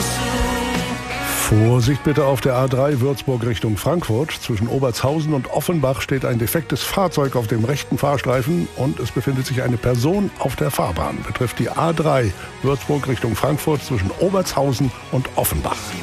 Vorsicht bitte auf der A3 Würzburg Richtung Frankfurt. Zwischen Obertshausen und Offenbach steht ein defektes Fahrzeug auf dem rechten Fahrstreifen und es befindet sich eine Person auf der Fahrbahn. Betrifft die A3 Würzburg Richtung Frankfurt zwischen Obertshausen und Offenbach.